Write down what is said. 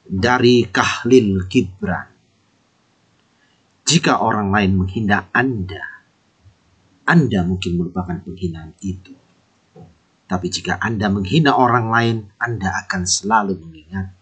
Dari Khalil Gibran. Jika orang lain menghina Anda mungkin melupakan penghinaan itu. Tapi jika Anda menghina orang lain, Anda akan selalu mengingat